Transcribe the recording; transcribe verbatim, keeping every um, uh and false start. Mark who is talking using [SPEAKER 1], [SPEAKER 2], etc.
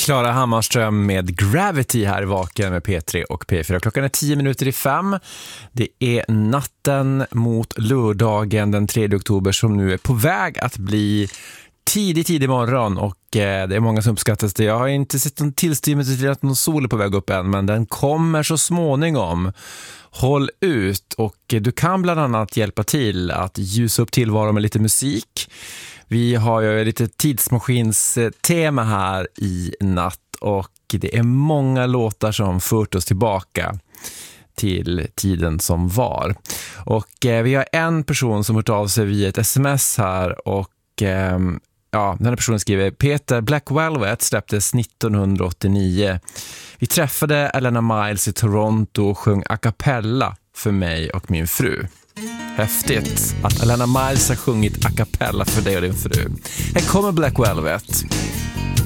[SPEAKER 1] Klara Hammarström med Gravity här i Vaken med P tre och P fyra. Klockan är tio minuter i fem. Det är natten mot lördagen den tredje oktober som nu är på väg att bli tidig, tidig morgon, och eh, det är många som uppskattas det. Jag har inte sett någon tillstymmelse till att någon sol är på väg upp än, men den kommer så småningom. Håll ut, och du kan bland annat hjälpa till att ljusa upp tillvaron med lite musik. Vi har ju lite tidsmaskinstema här i natt, och det är många låtar som fört oss tillbaka till tiden som var. Och eh, vi har en person som hört av sig via ett sms här, och eh, ja, den här personen skriver: Peter, Black Velvet släpptes nittonhundraåttionio. Vi träffade Elena Miles i Toronto och sjöng a cappella för mig och min fru. Häftigt att Elena Miles har sjungit a cappella för dig och din fru. Här kommer Black Velvet.